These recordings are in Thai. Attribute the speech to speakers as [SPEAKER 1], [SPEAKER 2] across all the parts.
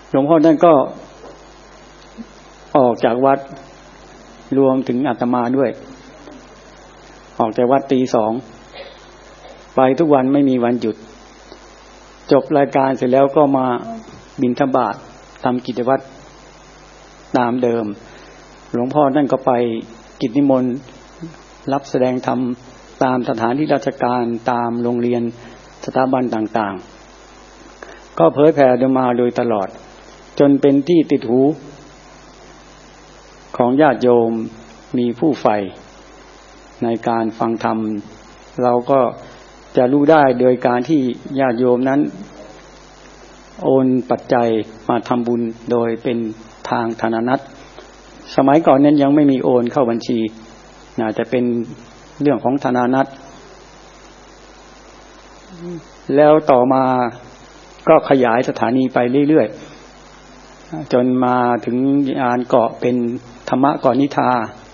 [SPEAKER 1] หลวงพ่อท่านก็ออกจากวัดรวมถึงอาตมาด้วยออกจากวัดตี 2ไปทุกวันไม่มีวันหยุดจบรายการเสร็จแล้วก็มาบิณฑบาตทำกิจวัตรตามเดิมหลวงพ่อท่านก็ไปกิจนิมนต์รับแสดงธรรมตามสถานที่ราชการตามโรงเรียนสถาบันต่างๆก็เผยแผ่มาโดยตลอดจนเป็นที่ติดหูของญาติโยมมีผู้ใฝ่ในการฟังธรรมเราก็จะรู้ได้โดยการที่ญาติโยมนั้นโอนปัจจัยมาทำบุญโดยเป็นทางธนนัตสมัยก่อนนั้นยังไม่มีโอนเข้าบัญชีน่าจะเป็นเรื่องของธนานัตแล้วต่อมาก็ขยายสถานีไปเรื่อยๆจนมาถึงงานเกาะเป็นธรรมะเกาะนิทา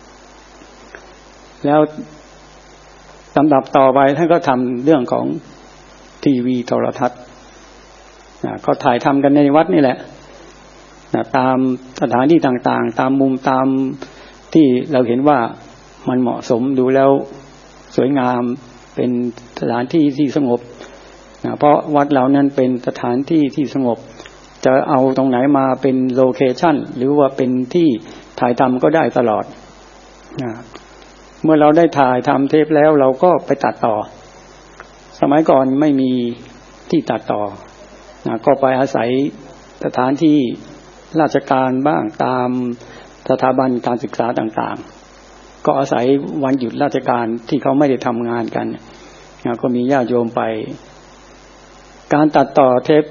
[SPEAKER 1] แล้วลำดับต่อไปท่านก็ทำเรื่องของทีวีโทรทัศน์ก็ถ่ายทำกันในวัดนี่แหละตามสถานที่ต่างๆตามมุมตามที่เราเห็นว่ามันเหมาะสมดูแล้วสวยงามเป็นสถานที่ที่สงบเพราะวัดเรานั้นเป็นสถานที่ที่สงบจะเอาตรงไหนมาเป็นโลเคชั่นหรือว่าเป็นที่ถ่ายทำก็ได้ตลอดเมื่อเราได้ถ่ายทำเทปแล้วเราก็ไปตัดต่อสมัยก่อนไม่มีที่ตัดต่อก็ไปอาศัยสถานที่ราชการบ้างตามสถาบันการศึกษาต่างๆก็อาศัยวันหยุดราชการที่เขาไม่ได้ทำงานกันก็มีญาติโยมไปการตัดต่อเทป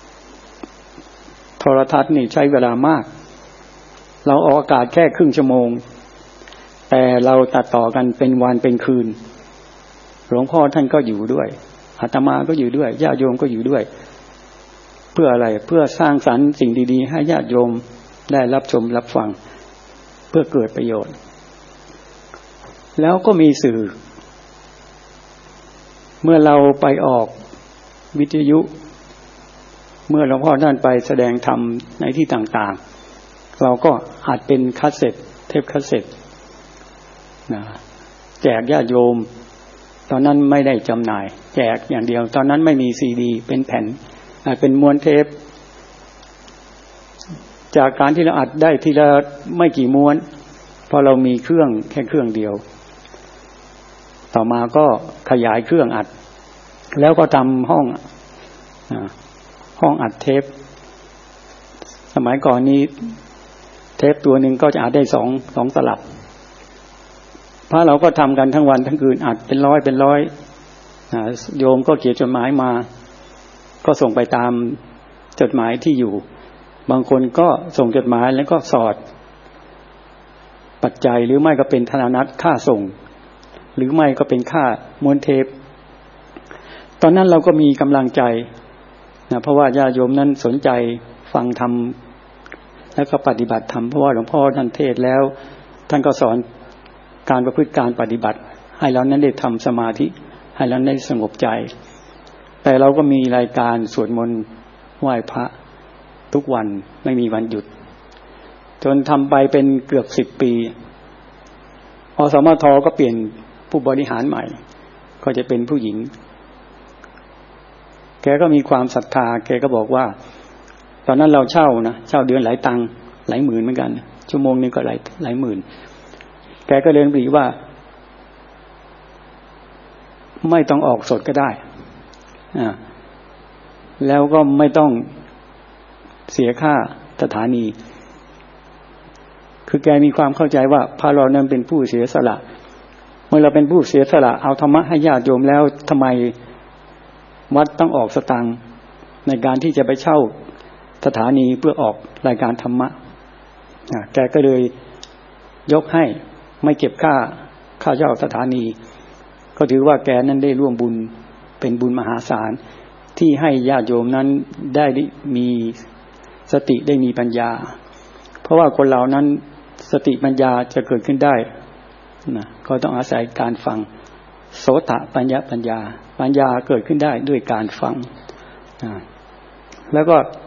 [SPEAKER 1] โทรทัศน์นี่ใช้เวลามากเราออกอากาศแค่ครึ่งชั่วโมงแต่เราตัดต่อกันเป็นวันเป็นคืนหลวงพ่อท่านก็อยู่ด้วยอาตมาก็อยู่ด้วยญาติโยมก็อยู่ด้วยเพื่ออะไรเพื่อสร้างสรรค์สิ่งดีๆให้ญาติโยมได้รับชมรับฟังเพื่อเกิดประโยชน์แล้วก็มีสื่อเมื่อเราไปออกวิทยุเมื่อหลวงพ่อท่านไปแสดงธรรมในที่ต่างๆเราก็อัดเป็นคาสเซ็ตเทปคาสเซ็ตแจกญาติโยมตอนนั้นไม่ได้จำหน่ายแจกอย่างเดียวตอนนั้นไม่มีซีดีเป็นแผ่นเป็นม้วนเทปจากการที่เราอัดได้ทีละไม่กี่ม้วนพอเรามีเครื่องแค่เครื่องเดียวต่อมาก็ขยายเครื่องอัดแล้วก็ทำห้องอัดเทปสมัยก่อนนี้เทปตัวหนึ่งก็จะอัดได้สองตลับพระเราก็ทำกันทั้งวันทั้งคืนอัดเป็นร้อยโยมก็เขียนจดหมายมาก็ส่งไปตามจดหมายที่อยู่บางคนก็ส่งจดหมายแล้วก็สอดปัจจัยหรือไม่ก็เป็นธนานัตค่าส่งหรือไม่ก็เป็นค่าม้วนเทปตอนนั้นเราก็มีกำลังใจเพราะว่าญาติโยมนั้นสนใจฟังธรรมแล้วก็ปฏิบัติธรรมเพราะว่าหลวงพ่อท่านเทศแล้วท่านก็สอนการประพฤติการปฏิบัติให้เรานั้นได้ทำสมาธิให้เราได้สงบใจแต่เราก็มีรายการสวดมนต์ไหว้พระทุกวันไม่มีวันหยุดจนทำไปเป็นเกือบ10 ปีอสมทก็เปลี่ยนผู้บริหารใหม่ก็จะเป็นผู้หญิงแกก็มีความศรัทธาแกก็บอกว่าตอนนั้นเราเช่าเดือนหลายตังค์หลายหมื่นเหมือนกันชั่วโมงนึงก็หลายหมื่นแกก็เรียนรู้ว่าไม่ต้องออกสดก็ได้แล้วก็ไม่ต้องเสียค่าสถานีคือแกมีความเข้าใจว่าพระเรานั้นเป็นผู้เสียสละเมื่อเราเป็นผู้เสียสละเอาธรรมะให้ญาติโยมแล้วทำไมวัดต้องออกสตางค์ในการที่จะไปเช่าสถานีเพื่อออกรายการธรรมะแกก็เลยยกให้ไม่เก็บค่าเช่าสถานีก็ถือว่าแกนั้นได้ร่วมบุญเป็นบุญมหาศาลที่ให้ญาติโยมนั้นได้มีสติได้มีปัญญาเพราะว่าคนเรานั้นสติปัญญาจะเกิดขึ้นได้ก็ต้องอาศัยการฟังโสตปัญญาเกิดขึ้นได้ด้วยการฟังแล้วก็